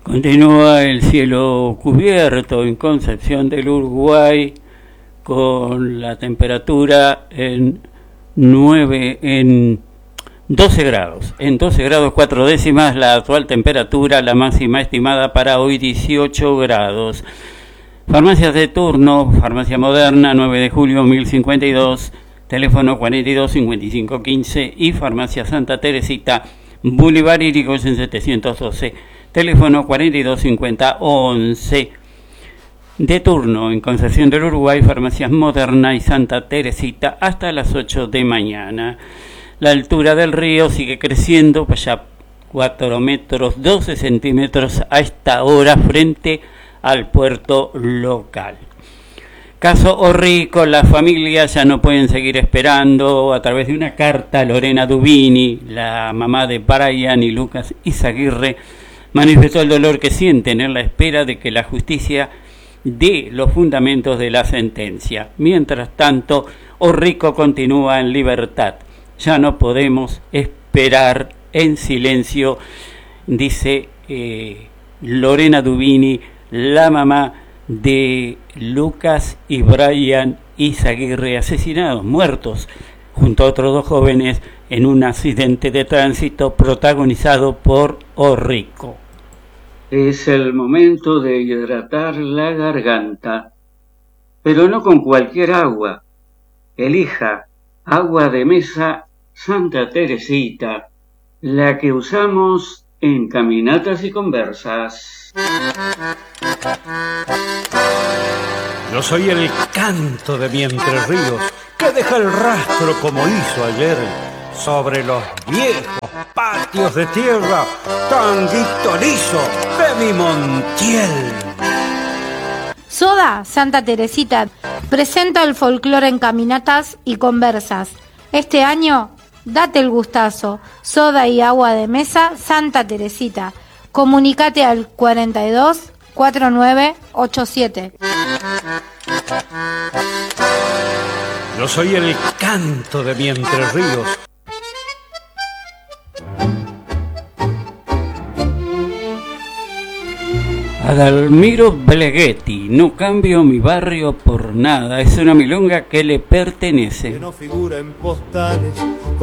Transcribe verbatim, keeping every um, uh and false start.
Continúa el cielo cubierto en Concepción del Uruguay, con la temperatura en nueve, en doce grados. En doce grados cuatro décimas la actual temperatura, la máxima estimada para hoy dieciocho grados. Farmacias de turno: Farmacia Moderna, nueve de julio mil cincuenta y dos, teléfono cuarenta y dos cincuenta y cinco quince, y Farmacia Santa Teresita, Boulevard Irigoyen setecientos doce, teléfono cuarenta y dos cincuenta once. De turno en Concepción del Uruguay, Farmacias Moderna y Santa Teresita, hasta las ocho de mañana. La altura del río sigue creciendo, ya cuatro metros doce centímetros a esta hora frente al puerto local. Caso Orrico: las familias ya no pueden seguir esperando. A través de una carta, Lorena Dubini, la mamá de Brian y Lucas Izaguirre, manifestó el dolor que sienten en la espera de que la justicia dé los fundamentos de la sentencia. Mientras tanto, Orrico continúa en libertad. Ya no podemos esperar en silencio, dice eh, Lorena Dubini, la mamá de Lucas y Brian Izaguirre, asesinados, muertos, junto a otros dos jóvenes en un accidente de tránsito protagonizado por Orrico. Es el momento de hidratar la garganta, pero no con cualquier agua. Elija agua de mesa Santa Teresita, la que usamos en caminatas y conversas. Yo soy el canto de mi Entre Ríos, que deja el rastro como hizo ayer sobre los viejos patios de tierra, tanguito liso de mi Montiel. Soda Santa Teresita presenta el folclore en caminatas y conversas. Este año, date el gustazo. Soda y agua de mesa Santa Teresita. Comunicate al cuarenta y dos cuarenta y nueve ochenta y siete. Yo soy el canto de mi Entre Ríos. Adalmiro Bleghetti: no cambio mi barrio por nada. Es una milonga que le pertenece. Que no figura en postales